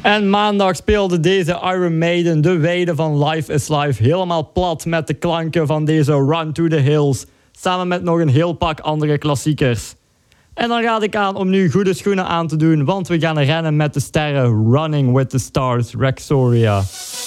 En maandag speelde deze Iron Maiden de weide van Life is Life helemaal plat met de klanken van deze Run to the Hills, samen met nog een heel pak andere klassiekers. En dan raad ik aan om nu goede schoenen aan te doen, want we gaan rennen met de sterren. Running with the Stars, Rexoria.